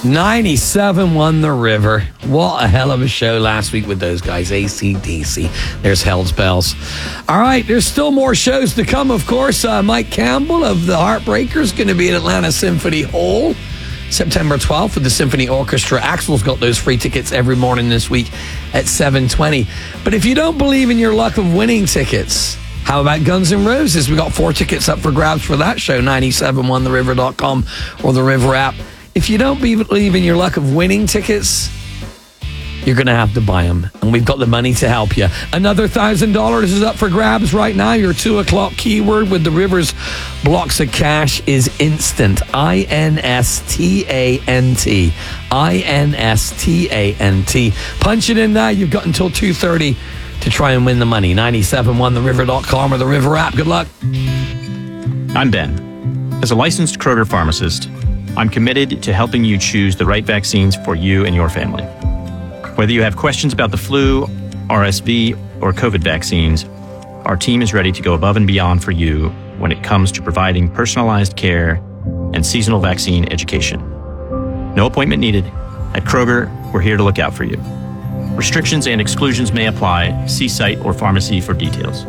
97 won the River. What a hell of a show last week with those guys, AC/DC. There's Hell's Bells. All right, there's still more shows to come, of course. Mike Campbell of the Heartbreakers going to be at Atlanta Symphony Hall September 12th with the Symphony Orchestra. Axel's got those free tickets every morning this week at 7:20. But if you don't believe in your luck of winning tickets, how about Guns N' Roses? We got 4 tickets up for grabs for that show, 971theriver.com or the River app. If you don't believe in your luck of winning tickets, you're going to have to buy them. And we've got the money to help you. Another $1,000 is up for grabs right now. Your 2 o'clock keyword with the River's blocks of cash is instant. INSTANT. INSTANT. Punch it in now. You've got until 2:30 to try and win the money. 971theriver.com or the River app. Good luck. I'm Ben. As a licensed Kroger pharmacist, I'm committed to helping you choose the right vaccines for you and your family. Whether you have questions about the flu, RSV, or COVID vaccines, our team is ready to go above and beyond for you when it comes to providing personalized care and seasonal vaccine education. No appointment needed. At Kroger, we're here to look out for you. Restrictions and exclusions may apply. See site or pharmacy for details.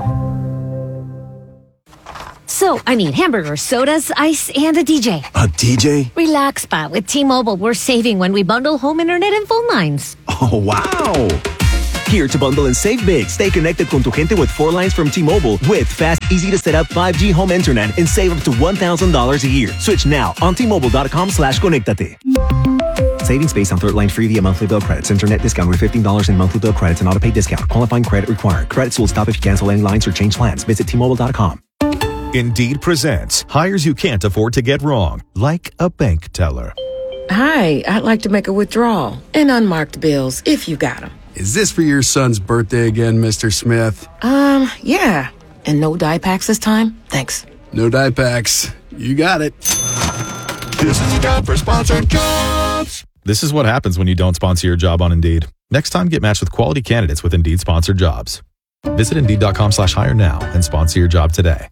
So, hamburgers, sodas, ice, and a DJ. A DJ? Relax, Pa. With T-Mobile, we're saving when we bundle home internet and phone lines. Oh, wow. Here to bundle and save big. Stay connected con tu gente with 4 lines from T-Mobile with fast, easy-to-set-up 5G home internet and save up to $1,000 a year. Switch now on T-Mobile.com/conectate. Savings based on 3rd line free via monthly bill credits. Internet discount with $15 in monthly bill credits and auto-pay discount. Qualifying credit required. Credits will stop if you cancel any lines or change plans. Visit T-Mobile.com. Indeed presents hires you can't afford to get wrong, like a bank teller. Hi, I'd like to make a withdrawal and unmarked bills if you got them. Is this for your son's birthday again, Mr. Smith? Yeah. And no dye packs this time? Thanks. No dye packs. You got it. This is time for sponsored jobs. This is what happens when you don't sponsor your job on Indeed. Next time, get matched with quality candidates with Indeed sponsored jobs. Visit Indeed.com/hire now and sponsor your job today.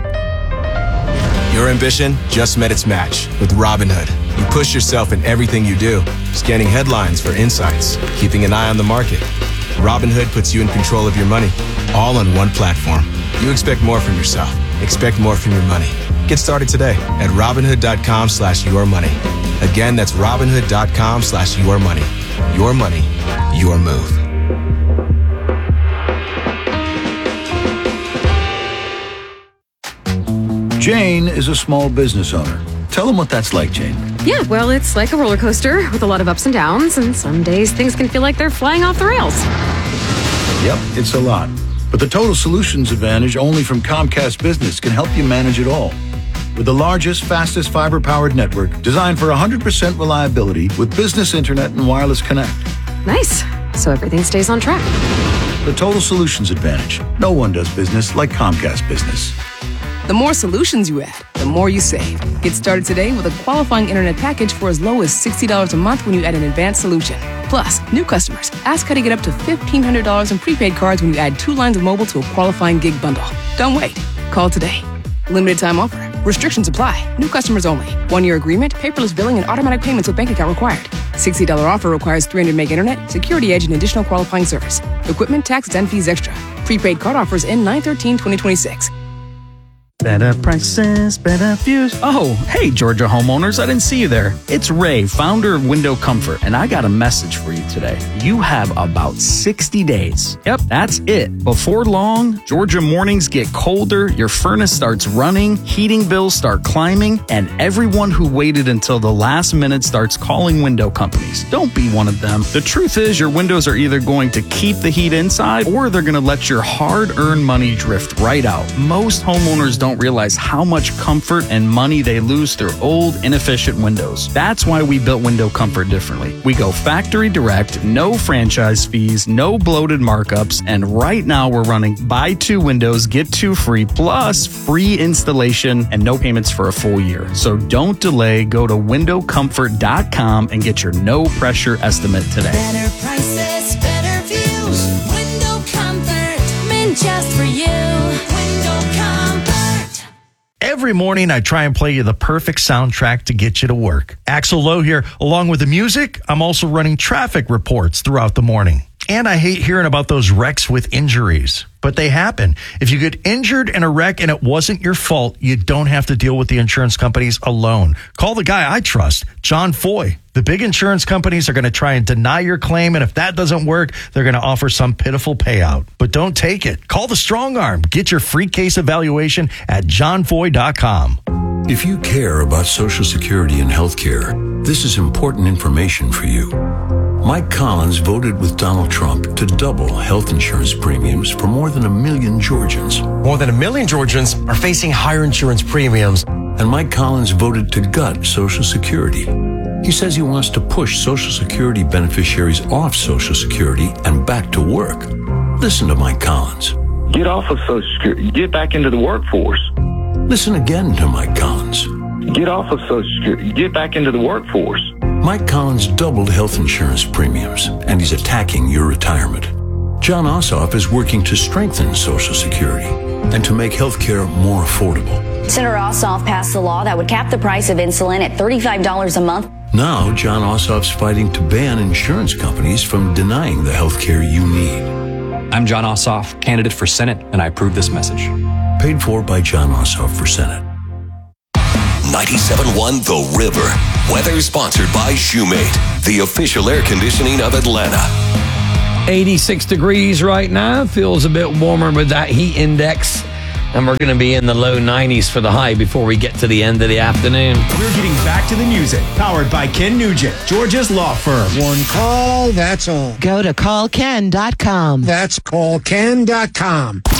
Your ambition just met its match with Robinhood. You push yourself in everything you do, scanning headlines for insights, keeping an eye on the market. Robinhood puts you in control of your money, all on one platform. You expect more from yourself. Expect more from your money. Get started today at Robinhood.com/yourmoney. Again, that's Robinhood.com/yourmoney. Your money, your move. Jane is a small business owner. Tell them what that's like, Jane. Yeah, well, it's like a roller coaster with a lot of ups and downs, and some days things can feel like they're flying off the rails. Yep, it's a lot. But the Total Solutions Advantage only from Comcast Business can help you manage it all. With the largest, fastest fiber-powered network designed for 100% reliability with business internet and wireless connect. Nice. So everything stays on track. The Total Solutions Advantage. No one does business like Comcast Business. The more solutions you add, the more you save. Get started today with a qualifying internet package for as low as $60 a month when you add an advanced solution. Plus, new customers, ask how to get up to $1,500 in prepaid cards when you add 2 lines of mobile to a qualifying gig bundle. Don't wait. Call today. Limited time offer. Restrictions apply. New customers only. 1-year agreement, paperless billing, and automatic payments with bank account required. $60 offer requires 300 meg internet, security edge, and additional qualifying service. Equipment, taxes, and fees extra. Prepaid card offers end 9/13/2026. Better prices, better views. Oh, hey, Georgia homeowners, I didn't see you there. It's Ray, founder of Window Comfort, and I got a message for you today. You have about 60 days. Yep, that's it. Before long, Georgia mornings get colder, your furnace starts running, heating bills start climbing, and everyone who waited until the last minute starts calling window companies. Don't be one of them. The truth is, your windows are either going to keep the heat inside, or they're going to let your hard-earned money drift right out. Most homeowners don't realize how much comfort and money they lose through old, inefficient windows. That's why we built Window Comfort differently. We go factory direct, no franchise fees, no bloated markups, and right now we're running buy 2 windows, get 2 free, plus free installation and no payments for a full year. So don't delay. Go to windowcomfort.com and get your no pressure estimate today. Better prices, better views. Window Comfort, meant just for you. Window Comfort. Every morning, I try and play you the perfect soundtrack to get you to work. Axel Lowe here. Along with the music, I'm also running traffic reports throughout the morning. And I hate hearing about those wrecks with injuries, but they happen. If you get injured in a wreck and it wasn't your fault, you don't have to deal with the insurance companies alone. Call the guy I trust, John Foy. The big insurance companies are going to try and deny your claim, and if that doesn't work, they're going to offer some pitiful payout. But don't take it. Call the Strong Arm. Get your free case evaluation at johnfoy.com. If you care about Social Security and health care, this is important information for you. Mike Collins voted with Donald Trump to double health insurance premiums for more than 1 million Georgians. More than 1 million Georgians are facing higher insurance premiums. And Mike Collins voted to gut Social Security. He says he wants to push Social Security beneficiaries off Social Security and back to work. Listen to Mike Collins. Get off of Social Security. Get back into the workforce. Listen again to Mike Collins. Get off of Social Security. Get back into the workforce. Mike Collins doubled health insurance premiums, and he's attacking your retirement. John Ossoff is working to strengthen Social Security and to make health care more affordable. Senator Ossoff passed a law that would cap the price of insulin at $35 a month. Now, John Ossoff's fighting to ban insurance companies from denying the health care you need. I'm John Ossoff, candidate for Senate, and I approve this message. Paid for by John Ossoff for Senate. 97.1 The River. Weather sponsored by Shoemate, the official air conditioning of Atlanta. 86 degrees right now. Feels a bit warmer with that heat index. And we're going to be in the low 90s for the high before we get to the end of the afternoon. We're getting back to the music. Powered by Ken Nugent, Georgia's law firm. One call, that's all. Go to callken.com. That's callken.com.